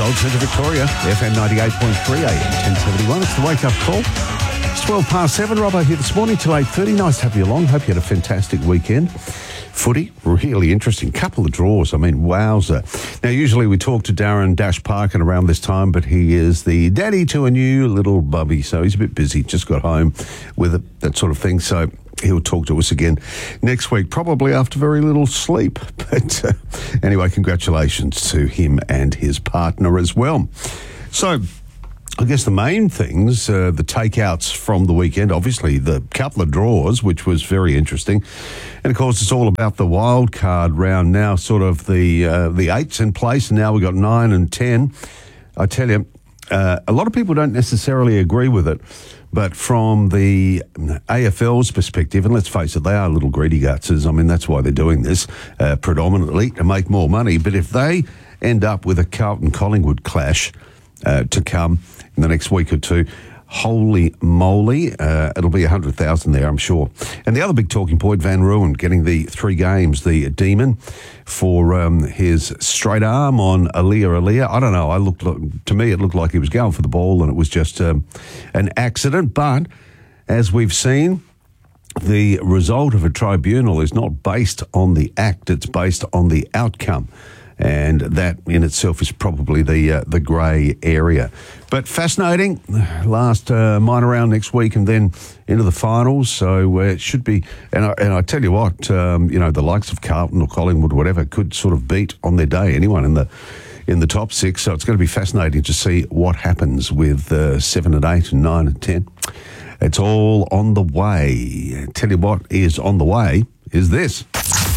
Gold Centre Victoria, FM 98.3 AM 1071. It's the wake-up call. It's 7:12. Robbo here this morning till 8:30. Nice to have you along. Hope you had a fantastic weekend. Footy, really interesting. Couple of draws. I mean, wowzer. Now, usually we talk to Darren Dash Parkin around this time, but he is the daddy to a new little bubby, so he's a bit busy. Just got home with it, that sort of thing. So he'll talk to us again next week, probably after very little sleep. But anyway, congratulations to him and his partner as well. So I guess the main things, the takeouts from the weekend, obviously the couple of draws, which was very interesting. And, of course, it's all about the wild card round now, sort of the 8's in place, and now we've got 9 and 10. I tell you, a lot of people don't necessarily agree with it, but from the AFL's perspective, and let's face it, they are little greedy gutses. I mean, that's why they're doing this, predominantly to make more money. But if they end up with a Carlton-Collingwood clash to come in the next week or two, holy moly, it'll be 100,000 there, I'm sure. And the other big talking point, Van Rooyen getting the 3 games, the demon, for his straight arm on Aaliyah. I don't know, to me it looked like he was going for the ball and it was just an accident. But as we've seen, the result of a tribunal is not based on the act, it's based on the outcome. And that in itself is probably the grey area. But fascinating. Last minor round next week and then into the finals. So it should be, and I tell you what, the likes of Carlton or Collingwood, whatever, could sort of beat on their day anyone in the top 6. So it's going to be fascinating to see what happens with 7 and 8 and 9 and 10. It's all on the way. I tell you what is on the way is this.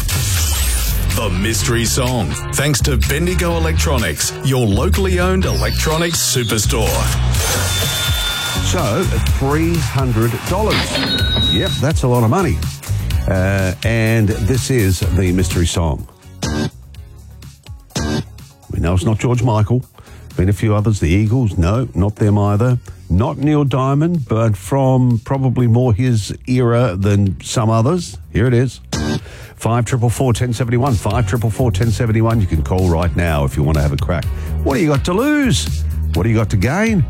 The Mystery Song, thanks to Bendigo Electronics, your locally owned electronics superstore. So, $300. Yep, that's a lot of money. And this is the Mystery Song. We know it's not George Michael. Been a few others. The Eagles, no, not them either. Not Neil Diamond, but from probably more his era than some others. Here it is. 5444 1071. 5444 1071. You can call right now if you want to have a crack. What do you got to lose? What do you got to gain?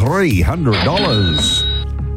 $300.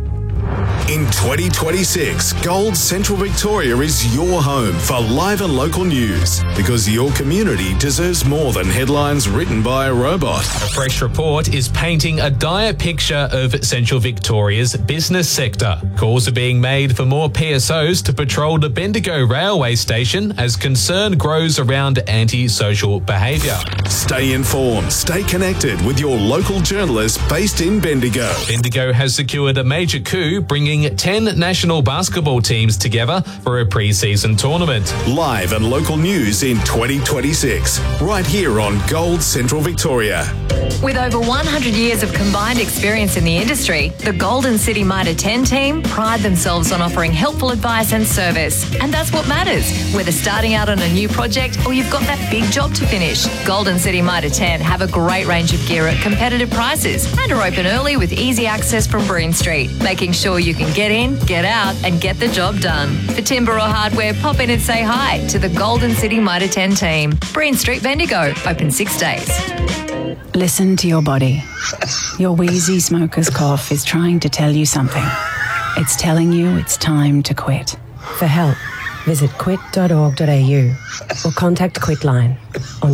In 2026, Gold Central Victoria is your home for live and local news, because your community deserves more than headlines written by a robot. A fresh report is painting a dire picture of Central Victoria's business sector. Calls are being made for more PSOs to patrol the Bendigo railway station as concern grows around antisocial behaviour. Stay informed, stay connected with your local journalists based in Bendigo. Bendigo has secured a major coup, bringing 10 national basketball teams together for a pre-season tournament. Live and local news in 2026, right here on Gold Central Victoria. With over 100 years of combined experience in the industry, the Golden City Mitre 10 team pride themselves on offering helpful advice and service. And that's what matters, whether starting out on a new project or you've got that big job to finish. Golden City Mitre 10 have a great range of gear at competitive prices and are open early with easy access from Breen Street, making sure you can get in, get out and get the job done. For timber or hardware, pop in and say hi to the Golden City Mitre 10 team. Breen Street, Bendigo, open 6 days. Listen to your body. Your wheezy smoker's cough is trying to tell you something. It's telling you it's time to quit. For help, visit quit.org.au or contact Quitline on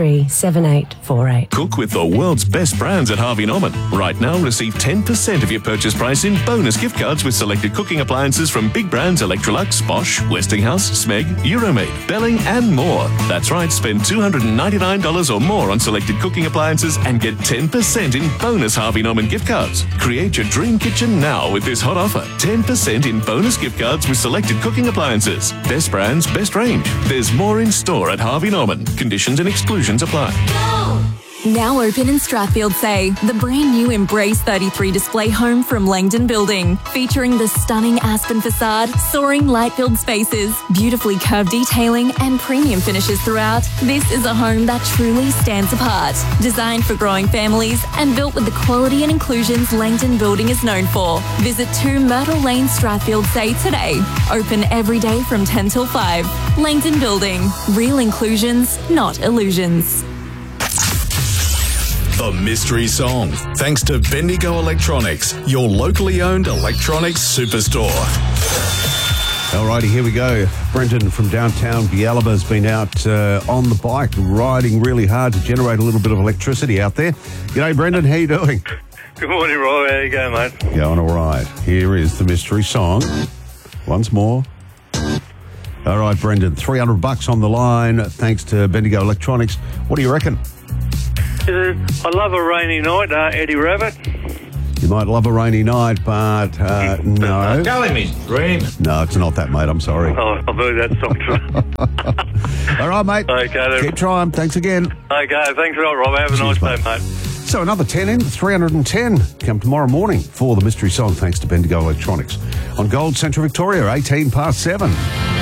137848. Cook with the world's best brands at Harvey Norman. Right now, receive 10% of your purchase price in bonus gift cards with selected cooking appliances from big brands Electrolux, Bosch, Westinghouse, Smeg, Euromade, Belling and more. That's right, spend $299 or more on selected cooking appliances and get 10% in bonus Harvey Norman gift cards. Create your dream kitchen now with this hot offer. 10% in bonus gift cards with selected cooking appliances. Best brands, best range. There's more in store at Harvey Norman. Conditions and exclusions apply. Now open in Strathfield Say, the brand new Embrace 33 display home from Langdon Building, featuring the stunning Aspen facade, soaring light-filled spaces, beautifully curved detailing and premium finishes throughout. This is a home that truly stands apart. Designed for growing families and built with the quality and inclusions Langdon Building is known for. Visit 2 Myrtle Lane, Strathfield Say today. Open every day from 10 till 5. Langdon Building. Real inclusions, not illusions. The Mystery Song. Thanks to Bendigo Electronics, your locally owned electronics superstore. Alrighty, here we go. Brendan from downtown Bialaba has been out on the bike, riding really hard to generate a little bit of electricity out there. G'day, Brendan. How you doing? Good morning, Rob. How you going, mate? Going all right. Here is the Mystery Song. Once more. All right, Brendan, $300 on the line, thanks to Bendigo Electronics. What do you reckon? I love a rainy night, Eddie Rabbit. You might love a rainy night, but no. Tell him his dream. No, it's not that, mate. I'm sorry. Oh, I've heard that song. All right, mate. Okay, then. Keep trying. Thanks again. Okay, thanks a lot, Rob. Have a Cheers, nice day, mate. So another 10 in, 310 come tomorrow morning for the Mystery Song, thanks to Bendigo Electronics. On Gold Central Victoria, 7:18.